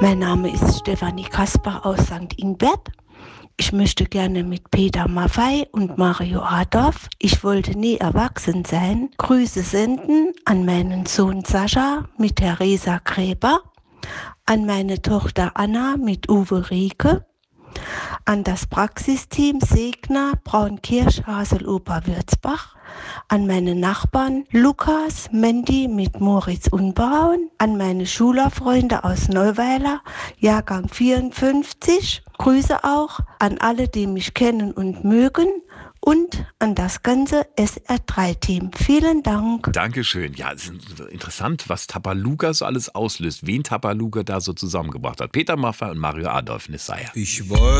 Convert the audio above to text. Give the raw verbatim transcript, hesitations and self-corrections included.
Mein Name ist Stefanie Kasper aus Sankt Ingbert. Ich möchte gerne mit Peter Maffay und Mario Adorf, ich wollte nie erwachsen sein, Grüße senden an meinen Sohn Sascha mit Theresa Gräber, an meine Tochter Anna mit Uwe Rieke, an das Praxisteam Segner Braunkirch Haseloper Würzbach, an meine Nachbarn Lukas, Mandy mit Moritz Unbraun, an meine Schülerfreunde aus Neuweiler, Jahrgang vierundfünfzig, Grüße auch an alle, die mich kennen und mögen, und an das ganze S R drei Team. Vielen Dank. Dankeschön. Ja, es ist interessant, was Tabaluga so alles auslöst. Wen Tabaluga da so zusammengebracht hat. Peter Maffay und Mario Adorf, Nissaya. Ich wollte